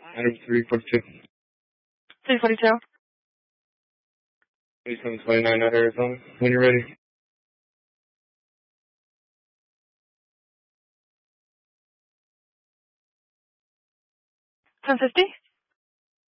Item 342. 342. 2729 out Arizona. When you're ready. 1050.